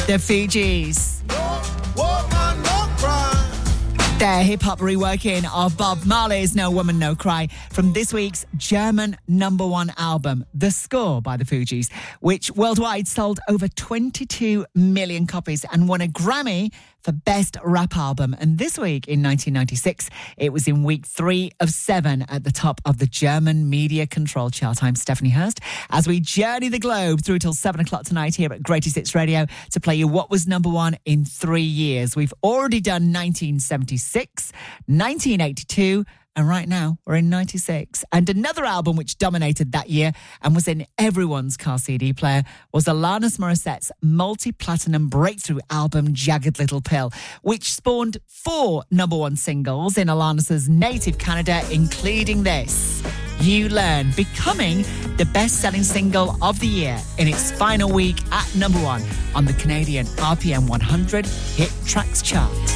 The Fugees. Their hip-hop reworking of Bob Marley's No Woman, No Cry from this week's German #1 album, The Score by the Fugees, which worldwide sold over 22 million copies and won a Grammy for Best Rap Album. And this week, in 1996, it was in week 3 of 7 at the top of the German Media Control Chart. I'm Stephanie Hurst, as we journey the globe through till 7 o'clock tonight here at Greatest Hits Radio to play you what was #1 in 3 years. We've already done 1976, 1982, and right now, we're in 96. And another album which dominated that year and was in everyone's car CD player was Alanis Morissette's multi-platinum breakthrough album, Jagged Little Pill, which spawned 4 #1 singles in Alanis's native Canada, including this, You Learn, becoming the best-selling single of the year in its final week at #1 on the Canadian RPM 100 Hit Tracks chart.